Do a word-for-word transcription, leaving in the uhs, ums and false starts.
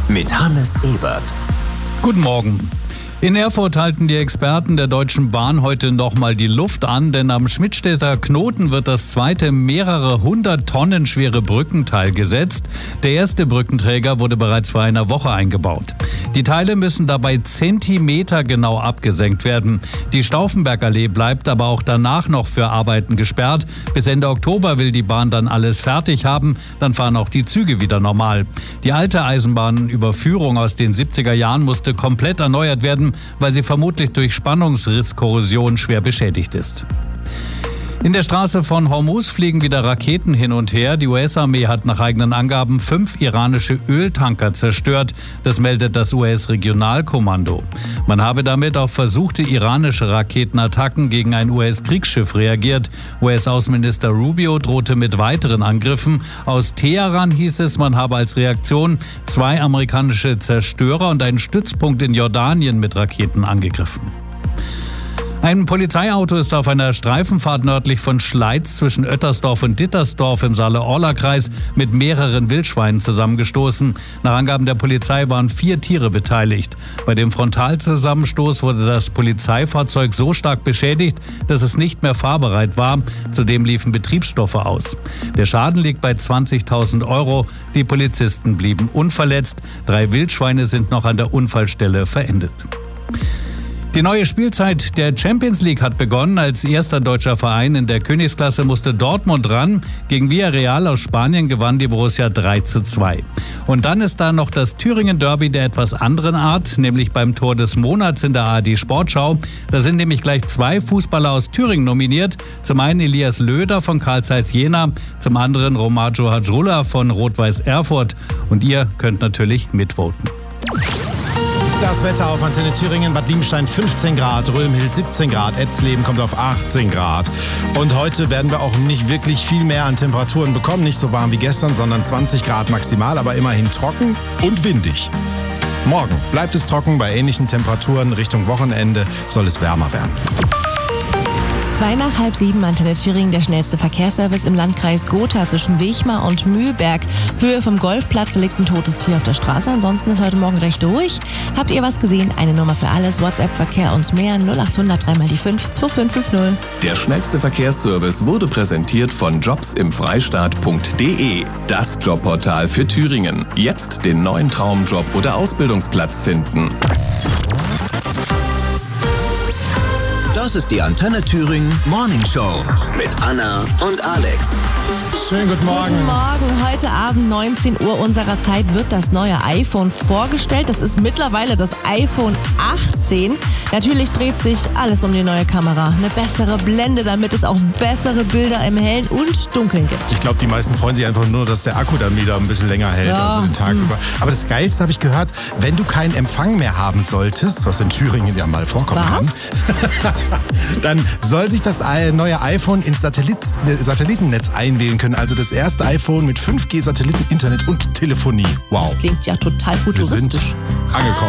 mit Hannes Ebert. Guten Morgen. In Erfurt halten die Experten der Deutschen Bahn heute nochmal die Luft an, denn am Schmidtstädter Knoten wird das zweite mehrere hundert Tonnen schwere Brückenteil gesetzt. Der erste Brückenträger wurde bereits vor einer Woche eingebaut. Die Teile müssen dabei zentimetergenau abgesenkt werden. Die Stauffenbergallee bleibt aber auch danach noch für Arbeiten gesperrt. Bis Ende Oktober will die Bahn dann alles fertig haben, dann fahren auch die Züge wieder normal. Die alte Eisenbahnüberführung aus den siebziger Jahren musste komplett erneuert werden, weil sie vermutlich durch Spannungsrisskorrosion schwer beschädigt ist. In der Straße von Hormuz fliegen wieder Raketen hin und her. Die U S-Armee hat nach eigenen Angaben fünf iranische Öltanker zerstört. Das meldet das U S-Regionalkommando. Man habe damit auf versuchte iranische Raketenattacken gegen ein U S-Kriegsschiff reagiert. U S-Außenminister Rubio drohte mit weiteren Angriffen. Aus Teheran hieß es, man habe als Reaktion zwei amerikanische Zerstörer und einen Stützpunkt in Jordanien mit Raketen angegriffen. Ein Polizeiauto ist auf einer Streifenfahrt nördlich von Schleiz zwischen Oettersdorf und Dittersdorf im Saale-Orla-Kreis mit mehreren Wildschweinen zusammengestoßen. Nach Angaben der Polizei waren vier Tiere beteiligt. Bei dem Frontalzusammenstoß wurde das Polizeifahrzeug so stark beschädigt, dass es nicht mehr fahrbereit war. Zudem liefen Betriebsstoffe aus. Der Schaden liegt bei zwanzigtausend Euro. Die Polizisten blieben unverletzt. Drei Wildschweine sind noch an der Unfallstelle verendet. Die neue Spielzeit der Champions League hat begonnen. Als erster deutscher Verein in der Königsklasse musste Dortmund ran. Gegen Villarreal aus Spanien gewann die Borussia drei zu zwei. Und dann ist da noch das Thüringen-Derby der etwas anderen Art, nämlich beim Tor des Monats in der A R D Sportschau. Da sind nämlich gleich zwei Fußballer aus Thüringen nominiert. Zum einen Elias Löder von Carl Zeiss Jena, zum anderen Romaggio Hadrullah von Rot-Weiß Erfurt. Und ihr könnt natürlich mitvoten. Das Wetter auf Antenne Thüringen: Bad Liebenstein fünfzehn Grad, Römhild siebzehn Grad, Etzleben kommt auf achtzehn Grad. Und heute werden wir auch nicht wirklich viel mehr an Temperaturen bekommen. Nicht so warm wie gestern, sondern zwanzig Grad maximal, aber immerhin trocken und windig. Morgen bleibt es trocken bei ähnlichen Temperaturen. Richtung Wochenende soll es wärmer werden. Zwei nach halb sieben, Antenne Thüringen, der schnellste Verkehrsservice im Landkreis Gotha zwischen Wechmar und Mühlberg. Höhe vom Golfplatz, liegt ein totes Tier auf der Straße. Ansonsten ist heute Morgen recht ruhig. Habt ihr was gesehen? Eine Nummer für alles, WhatsApp, Verkehr und mehr, null acht hundert drei mal die fünf zwei fünf fünf null. Der schnellste Verkehrsservice wurde präsentiert von jobs im freistaat punkt de. Das Jobportal für Thüringen. Jetzt den neuen Traumjob oder Ausbildungsplatz finden. Das ist die Antenne Thüringen Morning Show mit Anna und Alex. Schönen guten Morgen. Guten Morgen. Heute Abend neunzehn Uhr unserer Zeit wird das neue iPhone vorgestellt. Das ist mittlerweile das iPhone achtzehn. Natürlich dreht sich alles um die neue Kamera. Eine bessere Blende, damit es auch bessere Bilder im Hellen und Dunkeln gibt. Ich glaube, die meisten freuen sich einfach nur, dass der Akku dann wieder ein bisschen länger hält, ja. also den Tag hm. über. Aber das Geilste habe ich gehört, wenn du keinen Empfang mehr haben solltest, was in Thüringen ja mal vorkommen was? kann, dann soll sich das neue iPhone ins Satellit, Satellitennetz einwählen können. Also das erste iPhone mit fünf G Satelliten, Internet und Telefonie. Wow. Das klingt ja total Wir sind futuristisch. angekommen.